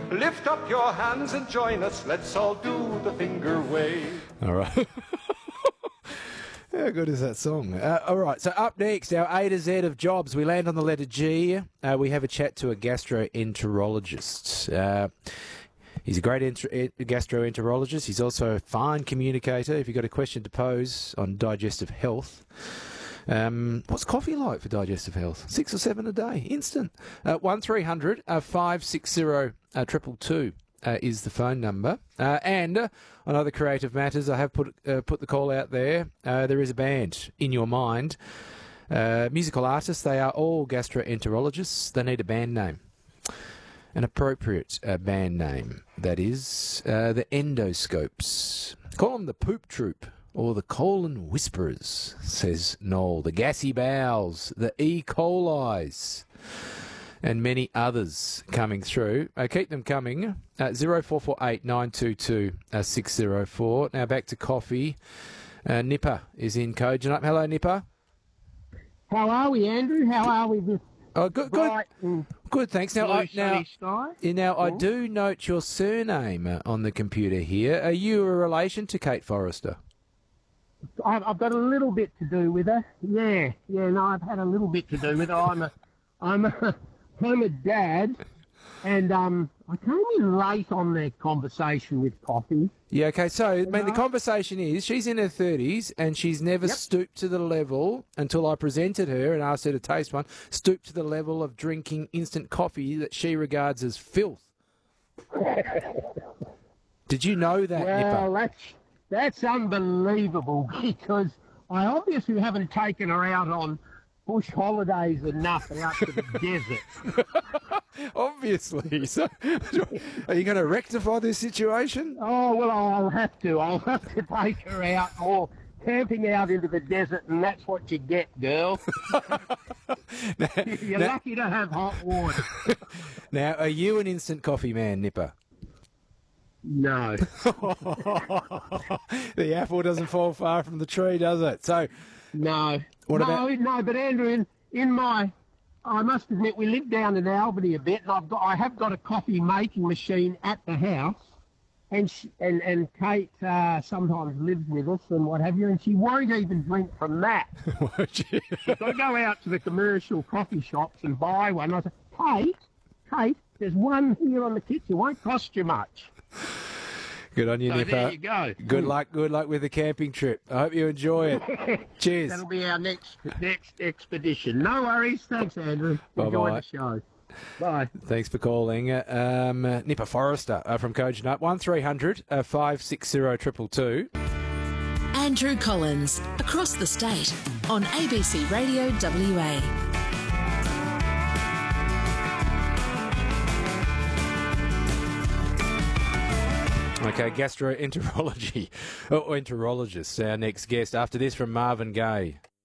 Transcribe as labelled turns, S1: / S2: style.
S1: Lift up your hands and join us. Let's all do the finger wave.
S2: All right. How good is that song? All right, so up next, our A to Z of jobs. We land on the letter G. We have a chat to a gastroenterologist. He's a great gastroenterologist. He's also a fine communicator. If you've got a question to pose on digestive health. What's coffee like for digestive health? 6 or 7 a day, instant. 1300 560 222 is the phone number. And on other creative matters, I have put the call out there. There is a band in your mind. Musical artists, they are all gastroenterologists. They need a band name. An appropriate band name, that is. The Endoscopes. Call them the Poop Troop. Or the Colon Whisperers, says Noel. The Gassy Bowels, the E. coli's, and many others coming through. Keep them coming. 0448 922 604. Now back to coffee. Nipper is in Kojonup. Hello, Nipper.
S3: How are we, Andrew? How are we this
S2: good. Good, thanks.
S3: Now, sky?
S2: I do note your surname on the computer here. Are you a relation to Kate Forrester?
S3: I've got a little bit to do with her. Yeah, no, I've had a little bit to do with her. I'm a dad, and I came in late on their conversation with coffee.
S2: Yeah, okay, so, the conversation is, she's in her 30s, and she's never stooped to the level, until I presented her and asked her to taste one, stooped to the level of drinking instant coffee that she regards as filth. Did you know that, Nipper?
S3: Well, that's unbelievable, because I obviously haven't taken her out on bush holidays enough out to the desert.
S2: Obviously. So, are you going to rectify this situation?
S3: Oh, well, I'll have to. I'll have to take her out or camping out into the desert, and that's what you get, girl. You're lucky to have hot water.
S2: Now, are you an instant coffee man, Nipper?
S3: No.
S2: The apple doesn't fall far from the tree, does it? So,
S3: no. But Andrew, I must admit, we live down in Albany a bit, and I have got a coffee making machine at the house, and Kate sometimes lives with us and what have you, and she won't even drink from that. She's got to go out to the commercial coffee shops and buy one. I said, Kate, there's one here on the kitchen. It won't cost you much.
S2: Good on you, Nipper.
S3: There you go.
S2: Good luck with the camping trip. I hope you enjoy it. Cheers.
S3: That'll be our next expedition. No worries. Thanks, Andrew.
S2: Bye-bye.
S3: Enjoy the show. Bye.
S2: Thanks for calling. Nipper Forrester from Kojonup. 1300 560 222.
S4: Andrew Collins, across the state on ABC Radio WA.
S2: Okay, gastroenterology, or enterologist, our next guest. After this from Marvin Gaye.